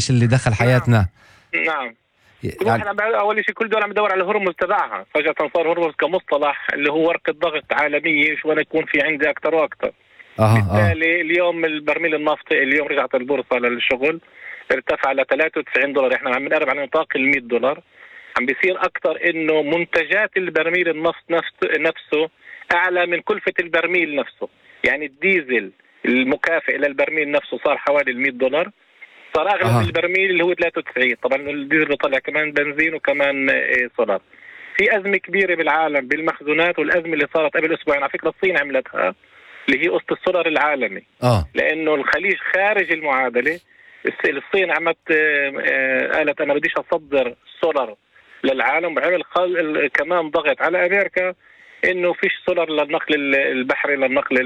الخليج اللي دخل حياتنا. نعم. كل واحد اول شيء كل دول عم يدور على الهرمز تبعها، فجأة صار هرمز كمصطلح اللي هو ورقة ضغط عالمية، شو أنا يكون في عندي أكثر وأكثر. بالتالي اليوم البرميل النفطي اليوم رجعت البورصة للشغل ارتفع ل $93. احنا عم نقرب على نطاق $100. عم بيصير أكثر إنه منتجات البرميل النفط نفسه أعلى من كلفة البرميل نفسه. يعني الديزل المكافئ للبرميل نفسه صار حوالي $100، صار أغلى من البرميل اللي هو 93. طبعا الديزل بيطلع كمان بنزين وكمان سولار. في أزمة كبيرة بالعالم بالمخزونات، والأزمة اللي صارت قبل أسبوعين على فكرة الصين عملتها اللي هي قصة السولار العالمي. لأنه الخليج خارج المعادلة. الصين عملت قالت أنا بديش أصدر سولار للعالم، وعمل كمان ضغط على أمريكا إنه فيش سولار للنقل البحري، للنقل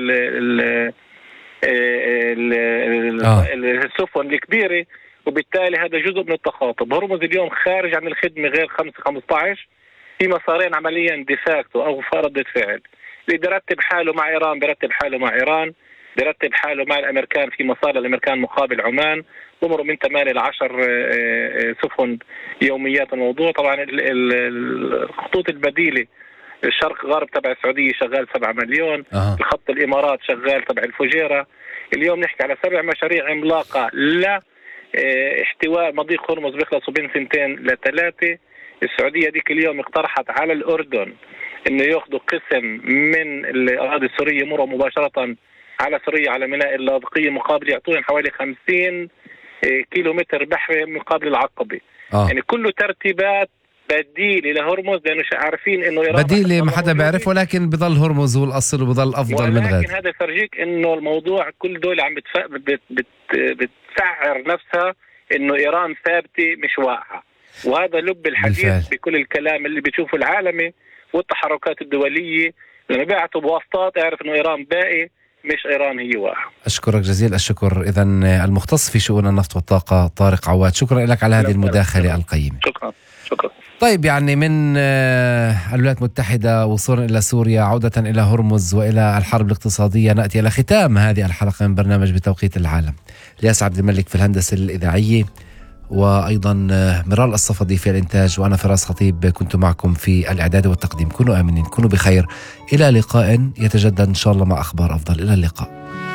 السفن الكبيرة، وبالتالي هذا جزء من التخاطب. هرمز اليوم خارج عن الخدمة غير 5-15 في مسارين عمليا ديفاكتو أو فرض فعل. اللي بيرتب حاله مع إيران بيرتب حاله مع إيران، بيرتب حاله مع الأمريكان في مسار الأمريكان مقابل عمان، بمروا من 8 ل 10 سفن يوميات الموضوع. طبعا الخطوط البديلة الشرق غرب تبع السعودية شغال 7 مليون، الخط الإمارات شغال تبع الفجيرة. اليوم نحكي على 7 مشاريع عملاقة لا احتواء مضيق هرمز بيخلصوا بين 2 ل 3. السعودية ديك اليوم اقترحت على الأردن إنه يأخذوا قسم من الأراضي السورية مروا مباشرة على سوريا على ميناء اللاذقية مقابل يعطوهم حوالي 50 كيلومتر بحري مقابل العقبة. يعني كله ترتيبات بديل لهرمز، لأنه عارفين إنه إيران بديل ما حدا بيعرف، ولكن بضل هرمز هو الأصل وبضل أفضل من غيره. ولكن هذا يفرجيك إنه الموضوع كل دولة عم بتسعر نفسها إنه إيران ثابتة مش واقعة. وهذا لب الحديث بالفعل. بكل الكلام اللي بتشوفه العالمي والتحركات الدولية لما بيعتوا بواسطات اعرف إنه إيران باقي مش إيران هي واحد. أشكرك جزيل الشكر. إذن المختص في شؤون النفط والطاقة طارق عواد، شكرا لك على هذه المداخلة القيمة. شكرا. طيب يعني من الولايات المتحدة وصولا إلى سوريا، عودة إلى هرمز وإلى الحرب الاقتصادية، نأتي إلى ختام هذه الحلقة من برنامج بتوقيت العالم. الياس عبد الملك في الهندسة الإذاعية، وأيضا مرال الصفدي في الإنتاج، وأنا فراس خطيب كنت معكم في الإعداد والتقديم. كونوا آمنين، كونوا بخير، إلى لقاء يتجدد إن شاء الله مع أخبار أفضل. إلى اللقاء.